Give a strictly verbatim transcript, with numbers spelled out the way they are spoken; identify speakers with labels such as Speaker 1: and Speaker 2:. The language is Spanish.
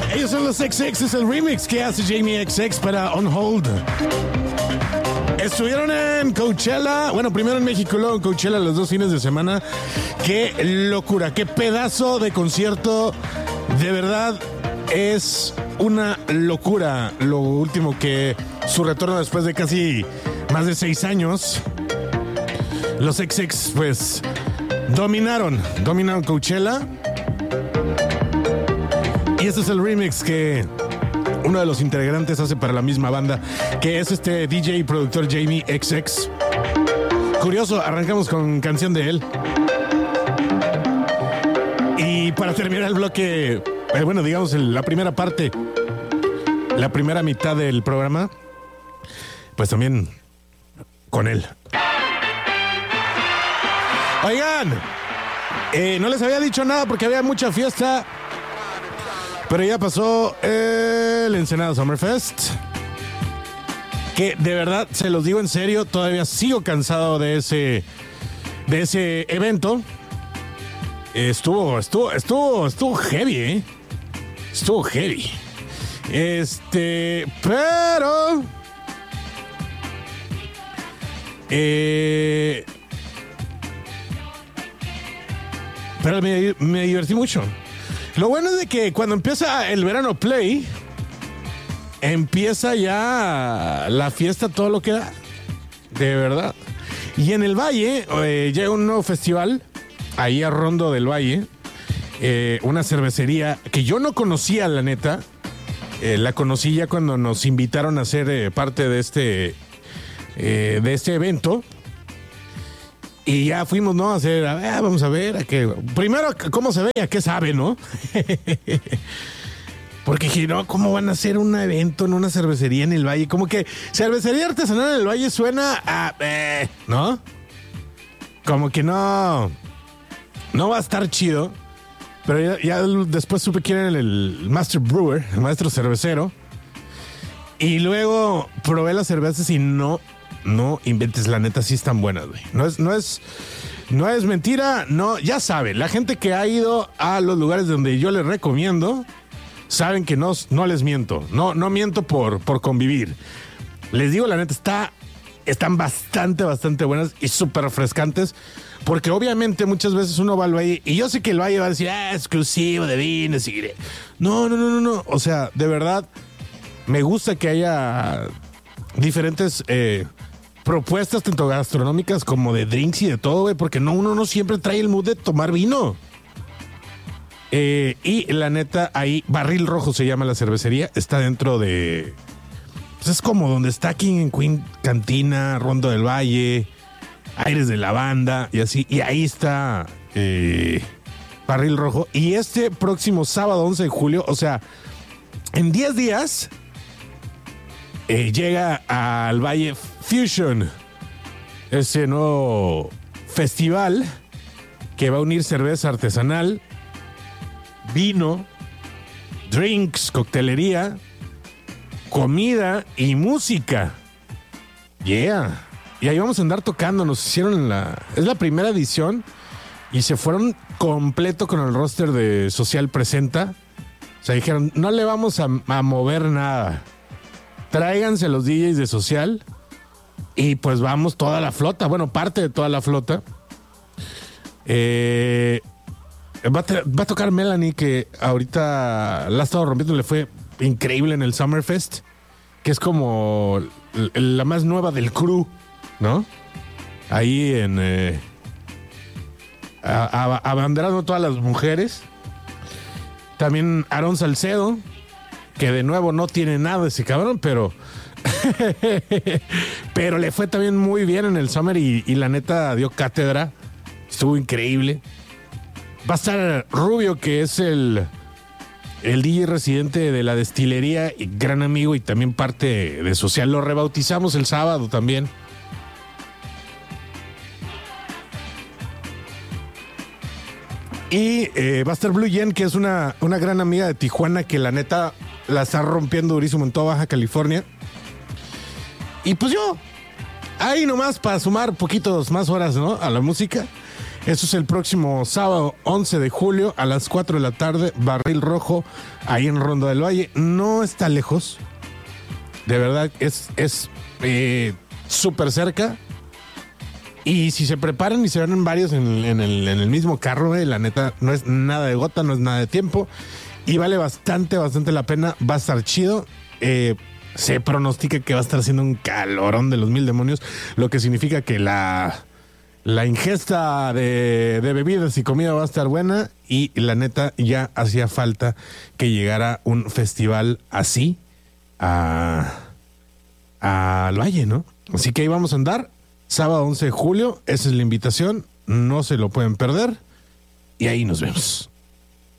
Speaker 1: Ellos son los X X, es el remix que hace Jamie X X para On Hold. Estuvieron en Coachella, bueno, primero en México, luego en Coachella los dos fines de semana. ¡Qué locura! ¡Qué pedazo de concierto! De verdad, es una locura lo último que su retorno después de casi más de seis años. Los X X, pues, dominaron, dominaron Coachella. Y este es el remix que uno de los integrantes hace para la misma banda, que es este D J y productor Jamie X X. Curioso, arrancamos con canción de él. Y para terminar el bloque, eh, bueno, digamos el, la primera parte, la primera mitad del programa, pues también con él. Oigan, eh, no les había dicho nada porque había mucha fiesta, pero ya pasó el Ensenada Summerfest, que de verdad, se los digo en serio, todavía sigo cansado de ese, de ese evento. Estuvo, estuvo, estuvo, estuvo heavy, ¿eh? Estuvo heavy. Este, pero... Eh... Pero me, me divertí mucho. Lo bueno es de que cuando empieza el verano play, empieza ya la fiesta, todo lo que da. De verdad. Y en el Valle eh, llega un nuevo festival, ahí a Rondo del Valle. Eh, una cervecería que yo no conocía, la neta. Eh, la conocí ya cuando nos invitaron a ser eh, parte de este, eh, de este evento. Y ya fuimos, ¿no? A hacer, a ver, vamos a ver, a qué. Primero, cómo se ve y a qué sabe, ¿no? Porque dije, no, ¿cómo van a hacer un evento en una cervecería en el Valle? Como que cervecería artesanal en el Valle suena a... Eh, ¿no? Como que no... No va a estar chido. Pero ya, ya después supe quién era el, el Master Brewer, el maestro cervecero. Y luego probé las cervezas y no... No inventes, la neta, sí están buenas, güey. No es, no es, no es mentira, no, ya saben, la gente que ha ido a los lugares donde yo les recomiendo, saben que no, no les miento, no, no miento por, por convivir. Les digo, la neta, está, están bastante, bastante buenas y súper refrescantes, porque obviamente muchas veces uno va al Valle, y yo sé que el Valle va a decir, ah, exclusivo de vinos y... No, no, no, no, no, o sea, de verdad, me gusta que haya diferentes... Eh, propuestas tanto gastronómicas como de drinks y de todo, güey, porque no, uno no siempre trae el mood de tomar vino. Eh, y la neta, ahí, Barril Rojo se llama la cervecería, está dentro de... Pues es como donde está King and Queen Cantina, Rondo del Valle, Aires de la Banda y así, y ahí está eh, Barril Rojo. Y este próximo sábado once de julio, o sea, en diez días... Eh, llega al Valle Fusion, ese nuevo festival que va a unir cerveza artesanal, vino, drinks, coctelería, comida y música. Yeah. Y ahí vamos a andar tocando. Nos hicieron la... Es la primera edición y se fueron completo con el roster de Social Presenta. O sea, dijeron, no le vamos a, a mover nada. Tráiganse los D Js de Social y pues vamos toda la flota, bueno, parte de toda la flota. Eh, va, a tra- va a tocar Melanie, que ahorita la ha estado rompiendo, le fue increíble en el Summerfest, que es como l- la más nueva del crew, ¿no? Ahí en... Eh, a- a- abanderando todas las mujeres. También Aarón Salcedo, que de nuevo no tiene nada ese cabrón, pero pero le fue también muy bien en el Summer y, y la neta dio cátedra, estuvo increíble. Va a estar Rubio, que es el el D J residente de la destilería y gran amigo y también parte de Social. Lo rebautizamos el sábado también. Y eh, va a estar Blue Yen, que es una, una gran amiga de Tijuana, que la neta la está rompiendo durísimo en toda Baja California. Y pues yo, ahí nomás para sumar poquitos más horas, ¿no? A la música. Eso es el próximo sábado once de julio a las cuatro de la tarde, Barril Rojo, ahí en Ronda del Valle. No está lejos. De verdad, es es eh, súper cerca. Y si se preparan y se van en varios en, en, el, en el mismo carro, eh, la neta, no es nada de gota, no es nada de tiempo. Y vale bastante, bastante la pena. Va a estar chido. Eh, se pronostica que va a estar haciendo un calorón de los mil demonios, lo que significa que la, la ingesta de, de bebidas y comida va a estar buena. Y la neta, ya hacía falta que llegara un festival así a, al Valle, ¿no? Así que ahí vamos a andar. Sábado once de julio, esa es la invitación, no se lo pueden perder y ahí nos vemos.